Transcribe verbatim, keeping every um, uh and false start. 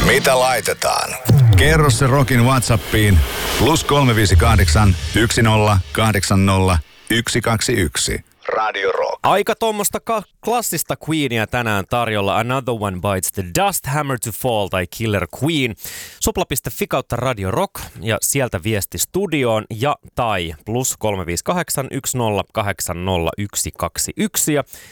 Mitä laitetaan? Kerro se Rockin WhatsAppiin plus kolme viisi kahdeksan, yksi nolla kahdeksan nolla, yksi kaksi yksi. Radio Rock. Aika tuommoista ka- klassista Queenia tänään tarjolla. Another One Bites the Dust, Hammer to Fall tai Killer Queen. Sopla piste fi kautta Radio Rock ja sieltä viesti studioon ja tai plus kolme viisi kahdeksan, yksi nolla kahdeksan nolla, yksi kaksi yksi. Ja